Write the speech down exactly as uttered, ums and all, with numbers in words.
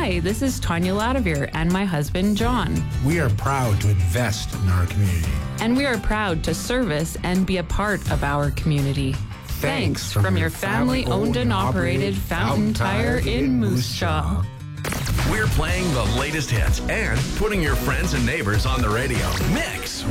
Hi, this is Tanya Ladavere and my husband, John. We are proud to invest in our community. And we are proud to service and be a part of our community. Thanks, Thanks from, from your family-owned and operated Fountain Tire in Moose Jaw. We're playing the latest hits and putting your friends and neighbors on the radio. Mix